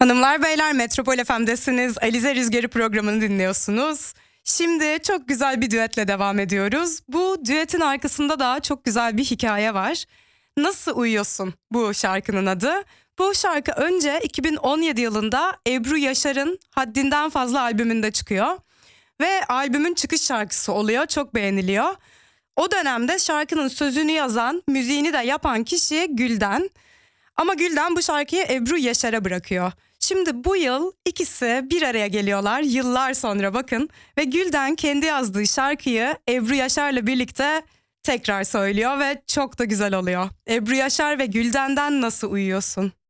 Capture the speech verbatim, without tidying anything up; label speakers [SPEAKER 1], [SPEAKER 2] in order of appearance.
[SPEAKER 1] Hanımlar beyler, Metropol F M'desiniz. Alize Rüzgarı programını dinliyorsunuz. Şimdi çok güzel bir düetle devam ediyoruz. Bu düetin arkasında da çok güzel bir hikaye var. Nasıl Uyuyorsun bu şarkının adı. Bu şarkı önce iki bin on yedi yılında Ebru Yaşar'ın Haddinden Fazla albümünde çıkıyor. Ve albümün çıkış şarkısı oluyor, çok beğeniliyor. O dönemde şarkının sözünü yazan, müziğini de yapan kişi Gülden. Ama Gülden bu şarkıyı Ebru Yaşar'a bırakıyor. Şimdi bu yıl ikisi bir araya geliyorlar yıllar sonra, bakın. Ve Gülden kendi yazdığı şarkıyı Ebru Yaşar'la birlikte tekrar söylüyor ve çok da güzel oluyor. Ebru Yaşar ve Gülden'den Nasıl Uyuyorsun?